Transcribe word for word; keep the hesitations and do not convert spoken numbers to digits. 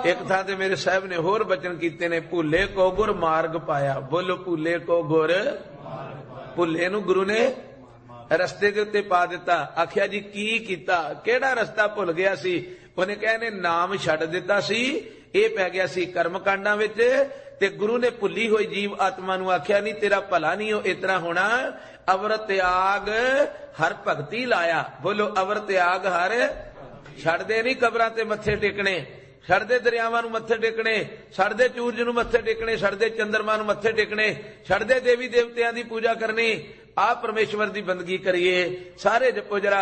एक थां ते मेरे साहब ने होर बचन कीते ने, भुले को गुर मार्ग पाया। बोलो भुले को गुर, भुले नूं गुरु ने रस्ते के उत्ते पा दिता। आखिया जी की कीता, केड़ा रस्ता भुल गया सी? उन्हें कहने नाम छड्ड दिता सी, ये पै गया सी कर्म कांडां विच, ते गुरु ने भुली हुई जीव आत्मा नूं आखिया नहीं तेरा भला नहीं हो इतना होना, अवर त्याग हर भगती लाया। बोलो अवर त्याग हर, छड्डदे नहीं कबरां ते मत्थे टेकने, छड्डदे दरियावां नूं मत्थे टेकने, छड्डदे सूरज नूं मत्थे टेकने, छड्डदे चंद्रमा नूं मत्थे टेकने, छड्डदे देवी देवतियां दी पूजा करनी। आ परमेश्वर दी बंदगी करिए। सारे जपो जरा